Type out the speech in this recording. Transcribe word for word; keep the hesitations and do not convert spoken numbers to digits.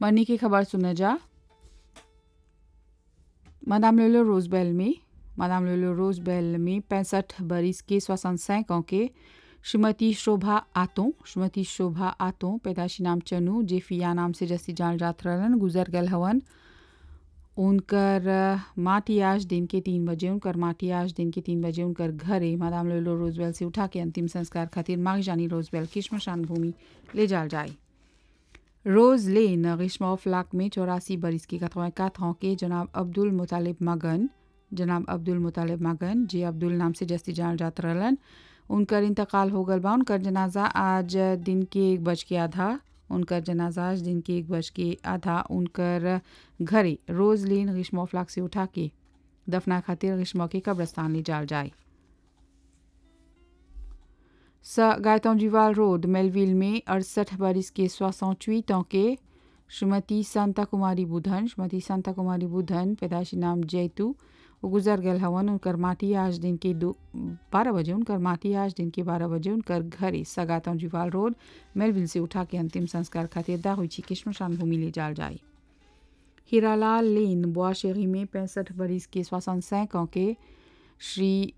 मरने की खबर सुना जा। मादाम लोलो रोजबेल में मादाम लोलो रोजबेल में पैंसठ बरिस के सोixante-cinq ans के श्रीमती शोभा आतों श्रीमती शोभा आतों पैदाशी नाम चनू जेफिया नाम से जैसी जान जात रहलन गुजर गल हवन। उनकर माटी आज दिन के तीन बजे उनकर माटी आज दिन के तीन बजे उनकर घरे मादाम लोलो रोजबेल से उठा के अंतिम संस्कार खातिर मागजानी रोजबेल की श्मशान भूमि ले जाल जाए। रोज लेन रिश्मा फ्लाक में चौरासी बरिस की quatre-vingt-quatre के जनाब अब्दुल मुतालिब मगन जनाब अब्दुल मुतालिब मगन जे अब्दुल नाम से जस्ती जान जात रहलन। उनकर इंतकाल हो गल बा। उनकर जनाजा आज दिन के एक बज के आधा उनकर जनाजा आज दिन के एक बज के आधा उनकर घरे रोज लेन रिश्मा फ्लाक से उठा के दफना खातिर रिश्मा के कब्रस्तान ले जाल जाए। स गायतों जीवाल रोड मेलविल में अड़सठ बरिस के soixante-huit ans के श्रीमती संता कुमारी बुधन श्रीमती संता कुमारी बुधन पैदाशी नाम जैतू वो गुजर गल हवन। उनकर माटी आज दिन के दो बारह बजे उनकर माटी आज दिन के बारह बजे उनकर घरे सगातों जीवाल रोड मेलविल से उठा के अंतिम संस्कार खातिर दाहुची के श्मशान भूमि ले जाल जाए। हीरालाल लेन बुआशेरी में पैंसठ बरिस के soixante-cinq ans के श्री